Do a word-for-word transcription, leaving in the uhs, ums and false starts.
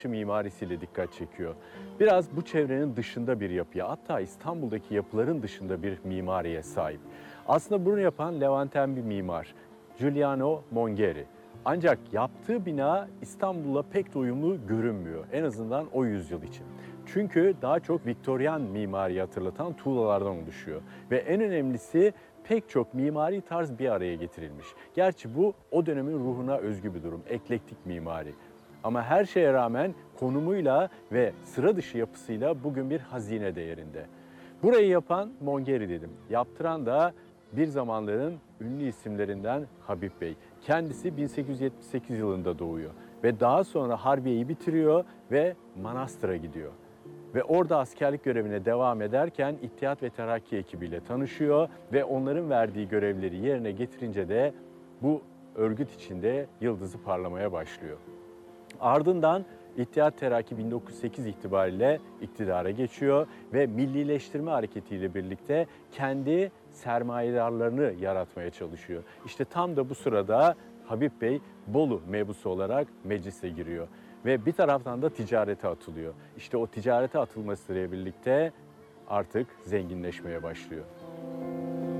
mimarisiyle dikkat çekiyor. Biraz bu çevrenin dışında bir yapıya, hatta İstanbul'daki yapıların dışında bir mimariye sahip. Aslında bunu yapan Levanten bir mimar, Giuliano Mongeri. Ancak yaptığı bina İstanbul'la pek de uyumlu görünmüyor. En azından o yüzyıl için. Çünkü daha çok Viktoryan mimariyi hatırlatan tuğlalardan oluşuyor. Ve en önemlisi pek çok mimari tarz bir araya getirilmiş. Gerçi bu o dönemin ruhuna özgü bir durum, eklektik mimari. Ama her şeye rağmen konumuyla ve sıra dışı yapısıyla bugün bir hazine değerinde. Burayı yapan Mongeri dedim. Yaptıran da bir zamanların ünlü isimlerinden Habib Bey. Kendisi bin sekiz yüz yetmiş sekiz yılında doğuyor ve daha sonra Harbiye'yi bitiriyor ve Manastır'a gidiyor. Ve orada askerlik görevine devam ederken İttihat ve Terakki ekibiyle tanışıyor ve onların verdiği görevleri yerine getirince de bu örgüt içinde yıldızı parlamaya başlıyor. Ardından İttihat Terakki bin dokuz yüz sekiz itibariyle iktidara geçiyor ve millileştirme hareketiyle birlikte kendi sermayedarlarını yaratmaya çalışıyor. İşte tam da bu sırada Habib Bey Bolu mebusu olarak meclise giriyor ve bir taraftan da ticarete atılıyor. İşte o ticarete atılmasıyla birlikte artık zenginleşmeye başlıyor.